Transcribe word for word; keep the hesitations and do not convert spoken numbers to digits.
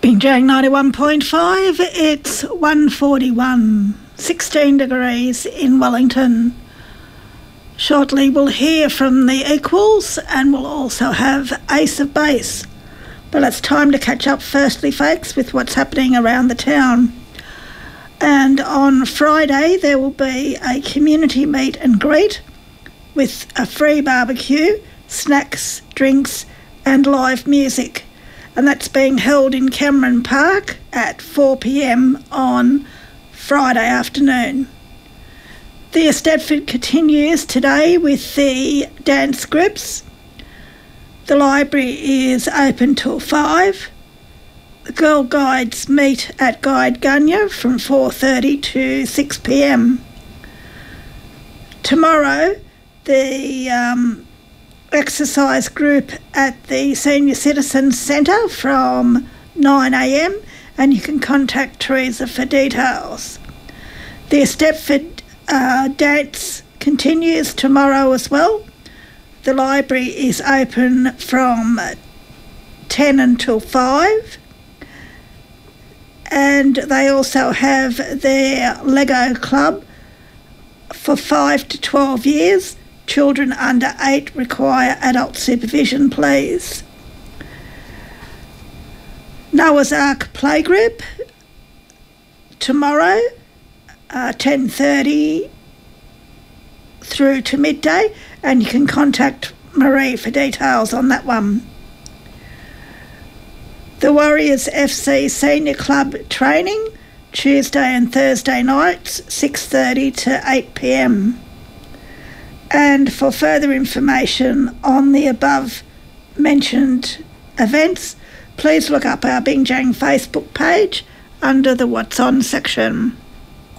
Binjang ninety-one point five, it's one forty-one, sixteen degrees in Wellington. Shortly we'll hear from the Equals and we'll also have Ace of Base. But it's time to catch up firstly, folks, with what's happening around the town. And on Friday there will be a community meet and greet with a free barbecue, snacks, drinks and live music. And that's being held in Cameron Park at four p m on Friday afternoon. The Eisteddfod continues today with the dance groups. The library is open till five. The Girl Guides meet at Guide Gunya from four thirty to six p m. Tomorrow, the um, exercise group at the Senior Citizens Centre from nine a m and you can contact Teresa for details. The Eisteddfod uh, dance continues tomorrow as well. The library is open from ten until five, and they also have their Lego club for five to twelve years. Children under eight require adult supervision, please. Noah's Ark Playgroup tomorrow, uh, ten thirty through to midday, and you can contact Marie for details on that one. The Warriors F C Senior Club training, Tuesday and Thursday nights, six thirty to eight p m. And for further information on the above mentioned events, please look up our Binjang Facebook page under the What's On section.